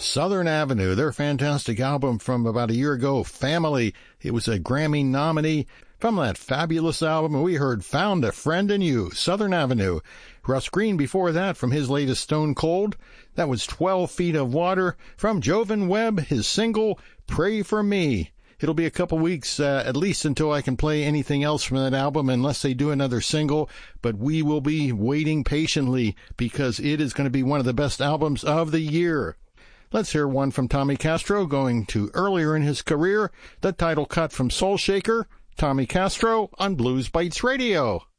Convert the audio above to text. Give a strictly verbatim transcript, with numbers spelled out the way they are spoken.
Southern Avenue, their fantastic album from about a year ago, Family. It was a Grammy nominee. From that fabulous album, we heard Found a Friend in You, Southern Avenue. Russ Green before that from his latest Stone Cold. That was twelve Feet of Water. From Jovan Webb, his single, Pray for Me. It'll be a couple weeks, uh, at least until I can play anything else from that album, unless they do another single. But we will be waiting patiently because it is going to be one of the best albums of the year. Let's hear one from Tommy Castro going to earlier in his career. The title cut from Soul Shaker, Tommy Castro on Blues Bites Radio.